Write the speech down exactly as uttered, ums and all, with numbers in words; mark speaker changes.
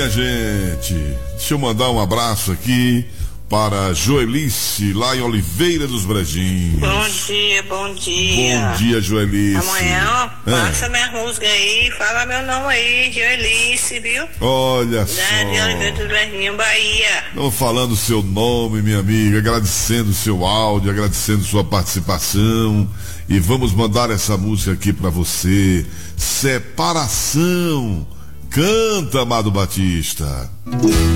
Speaker 1: minha gente. Deixa eu mandar um abraço aqui para Joelice, lá em Oliveira dos Brejinhos.
Speaker 2: Bom dia, bom dia.
Speaker 1: Bom dia, Joelice.
Speaker 2: Amanhã, ó,
Speaker 1: É.
Speaker 2: passa minha música aí, fala meu nome aí, Joelice, viu?
Speaker 1: Olha só.
Speaker 2: Da de Oliveira dos Brejinhos, Bahia.
Speaker 1: Não falando o seu nome, minha amiga, agradecendo o seu áudio, agradecendo sua participação. E vamos mandar essa música aqui para você. Separação. Canta, Amado Batista.